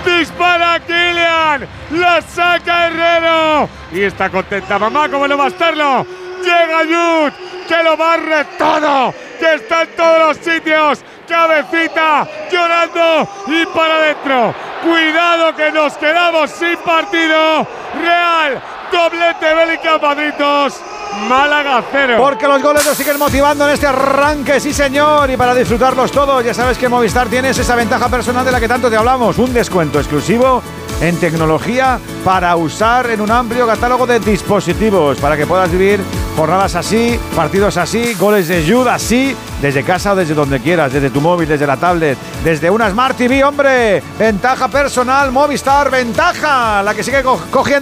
Dispara Kylian. La saca Herrero. Y está contenta mamá, como no va a estarlo. Llega Jude, que lo barre todo, que está en todos los sitios. Cabecita, llorando y para adentro. Cuidado que nos quedamos sin partido. Real, doblete Bellingham, Madrid 2, Málaga 0. Porque los goles nos siguen motivando en este arranque, sí señor. Y para disfrutarlos todos, ya sabes que Movistar tienes esa ventaja personal de la que tanto te hablamos. Un descuento exclusivo en tecnología para usar en un amplio catálogo de dispositivos, para que puedas vivir jornadas así, partidos así, goles de Jude así, desde casa o desde donde quieras, desde tu móvil, desde la tablet, desde una Smart TV, hombre. Ventaja personal, Movistar, ventaja, la que sigue cogiendo